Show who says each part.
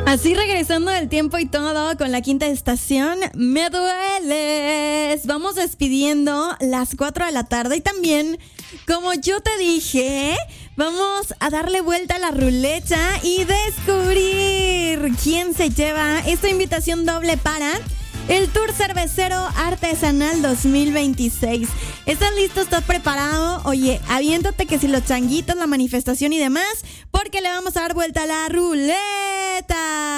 Speaker 1: Así regresando del tiempo y todo con la quinta estación, me dueles. Vamos despidiendo las 4 de la tarde y también, como yo te dije, vamos a darle vuelta a la ruleta y descubrir quién se lleva esta invitación doble para el Tour Cervecero Artesanal 2026. ¿Estás listo? ¿Estás preparado? Oye, aviéntate que si los changuitos, la manifestación y demás, porque le vamos a dar vuelta a la ruleta.